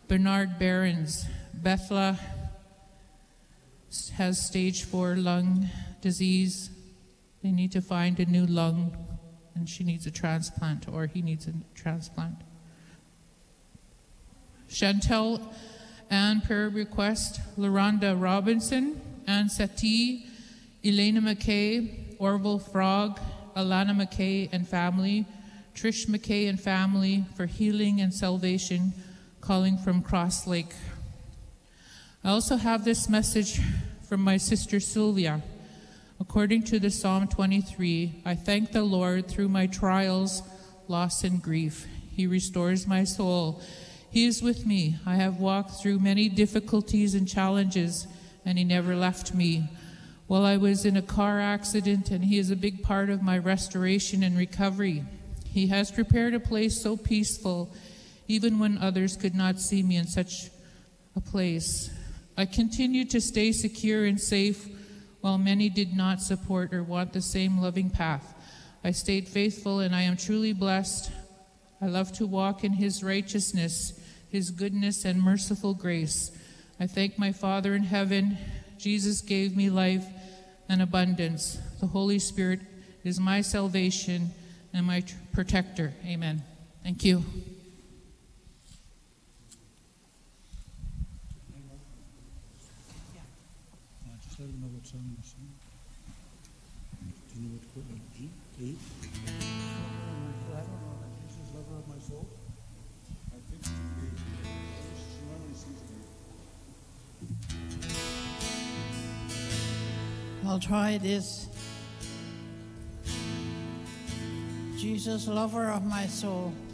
Bernard Behrens. Bethla has stage 4 lung disease. They need to find a new lung, and she needs a transplant, or he needs a transplant. Chantel Ann prayer request. Laranda Robinson, Ann Sati, Elena McKay, Orville Frog, Alana McKay and family, Trish McKay and family for healing and salvation, calling from Cross Lake. I also have this message from my sister Sylvia. According to the Psalm 23, I thank the Lord through my trials, loss, and grief. He restores my soul. He is with me. I have walked through many difficulties and challenges, and he never left me. While I was in a car accident, and he is a big part of my restoration and recovery. He has prepared a place so peaceful, even when others could not see me in such a place. I continued to stay secure and safe while many did not support or want the same loving path. I stayed faithful, and I am truly blessed. I love to walk in his righteousness, his goodness and merciful grace. I thank my Father in heaven. Jesus gave me life and abundance. The Holy Spirit is my salvation and my protector. Amen. Thank you. Just let them know what song you're singing. Do you know what to put in G? 8? I don't know. Jesus, lover of my soul. I think it's 8. She normally sings it. I'll try this. Jesus, lover of my soul.